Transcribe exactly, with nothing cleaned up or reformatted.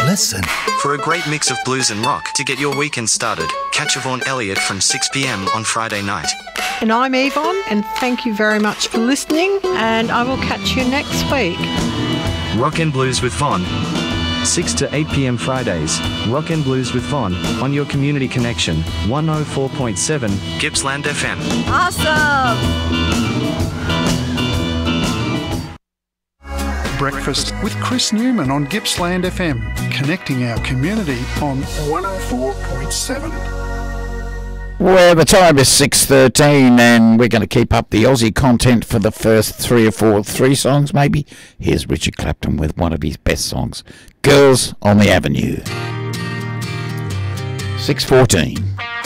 listen. For a great mix of blues and rock to get your weekend started, catch Yvonne Elliott from six p.m. on Friday night. And I'm Yvonne, and thank you very much for listening, and I will catch you next week. Rock and Blues with Von. six to eight p.m. Fridays. Rock and Blues with Von on your community connection. one oh four point seven Gippsland F M. Awesome! Breakfast with Chris Newman on Gippsland F M, connecting our community on one oh four point seven. Well, the time is six thirteen, and we're going to keep up the Aussie content for the first three or four, three songs maybe. Here's Richard Clapton with one of his best songs, Girls on the Avenue. six fourteen.